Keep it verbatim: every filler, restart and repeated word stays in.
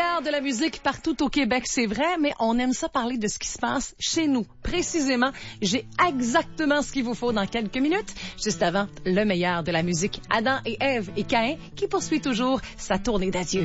meilleur de la musique partout au Québec, c'est vrai, mais on aime ça parler de ce qui se passe chez nous. Précisément, j'ai exactement ce qu'il vous faut dans quelques minutes. Juste avant, le meilleur de la musique. Adam et Ève et Caïn qui poursuit toujours sa tournée d'adieu.